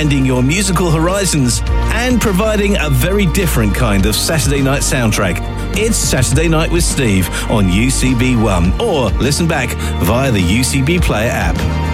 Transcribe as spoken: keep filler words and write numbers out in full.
expanding your musical horizons and providing a very different kind of Saturday night soundtrack. It's Saturday Night with Steve on U C B One, or listen back via the U C B Player app.